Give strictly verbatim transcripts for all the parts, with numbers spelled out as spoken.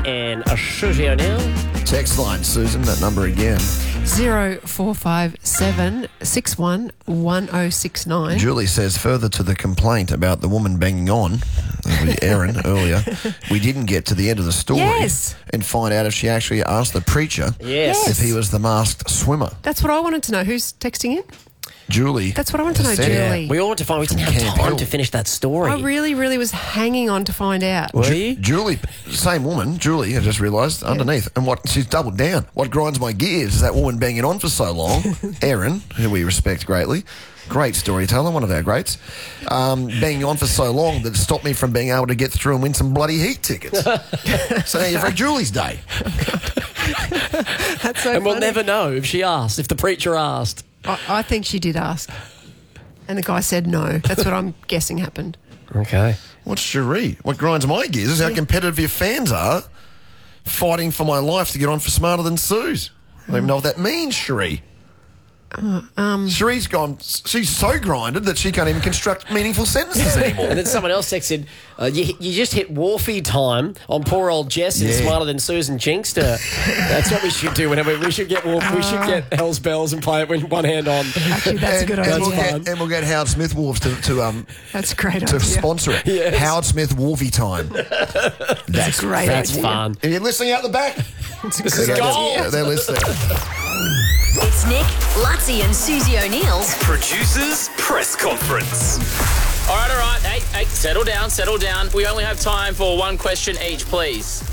and Susie O'Neill. Text line, Susan, that number again. Zero four five seven six one one oh six nine. Julie says, further to the complaint about the woman banging on, Erin earlier, we didn't get to the end of the story Yes. and find out if she actually asked the preacher Yes. if he was the masked swimmer. That's what I wanted to know. Who's texting in? Julie. That's what I want to know, said- Julie. We all want to find. We didn't have Camp time Hill. to finish that story. I really, really was hanging on to find out. Were Ju- you? Julie, same woman, Julie, I just realised, underneath. And what she's doubled down. What grinds my gears is that woman banging on for so long, Erin, who we respect greatly, great storyteller, one of our greats, um, banging on for so long that it stopped me from being able to get through and win some bloody heat tickets. So now you're for Julie's day. That's so And we'll funny. never know if she asked, if the preacher asked. I, I think she did ask. And the guy said no. That's what I'm guessing happened. Okay. What's Cherie? What grinds my gears is how competitive your fans are fighting for my life to get on for Smarter Than Suze. I don't even know what that means, Cherie. Uh, um, Cherie's gone, she's so grinded that she can't even construct meaningful sentences anymore. And then someone else texted, uh, you, you just hit Wharfie time on poor old Jess and Yeah. Smarter Than Susan Jinxter. That's what we should do whenever we should get Wharf, we should get Hell's Bells and play it with one hand on. Actually, that's a good and, idea. and we'll That's get, and we'll get Howard Smith Wolves to, to um That's a great to idea. sponsor it. Yes. Howard Smith Wolfie time. That's a great That's idea. fun. Are you listening out the back? It's They're, gold. they're listening. It's Nick, Lutzi and Susie O'Neill's Producers Press Conference. All right, all right. Hey, hey, settle down, settle down. We only have time for one question each, please.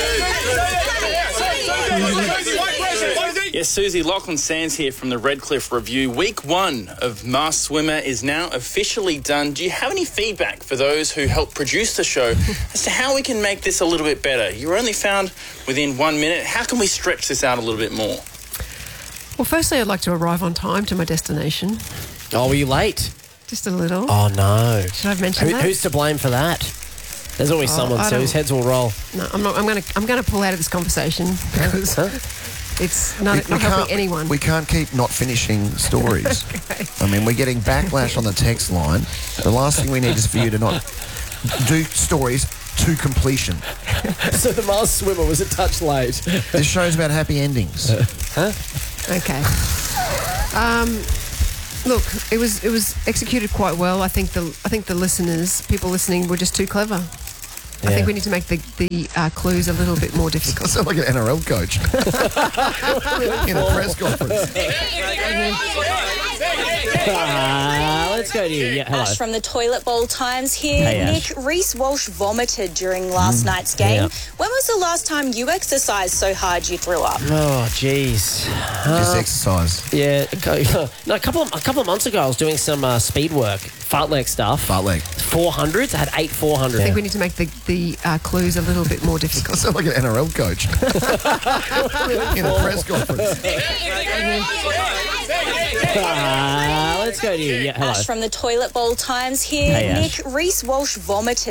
Yes, Susie, Lachlan Sands here from the Redcliffe Review. Week one of Masked Swimmer is now officially done. Do you have any feedback for those who helped produce the show as to how we can make this a little bit better? You were only found within one minute. How can we stretch this out a little bit more? Well, firstly, I'd like to arrive on time to my destination. Oh, were you late? Just a little. Oh, no. Should I have mentioned Who, that? who's to blame for that? There's always Oh, someone, I so don't- whose heads will roll. No, I'm not. I'm going to. I'm going to pull out of this conversation because Huh? it's not, not helping anyone. We can't keep not finishing stories. I mean, we're getting backlash on the text line. The last thing we need is for you to not do stories to completion. So the Masked Swimmer was a touch late. This show's about happy endings. Okay. Um, look, it was it was executed quite well. I think the I think the listeners, people listening, were just too clever. I Yeah. think we need to make the the uh, clues a little bit more I difficult. sound like an N R L coach in a press conference. Ah, let's go to you. Yeah, hello. Ash from the Toilet Bowl Times here. Hey, Nick, Ash. Reece Walsh vomited during last night's game. yeah. When was the last time you exercised so hard you threw up? Oh, jeez. Just exercise. Yeah, co- no, a couple of, a couple of months ago, I was doing some uh, speed work, fartlek stuff. Fartlek. four hundreds. I had eight four hundred. I think we need to make the the uh, clues a little bit more I difficult. sound like an N R L coach in a press conference. Ah, let's go to you. Yeah, hello. Ash from the Toilet Bowl Times here. Hey, Ash. Nick, Reece Walsh vomited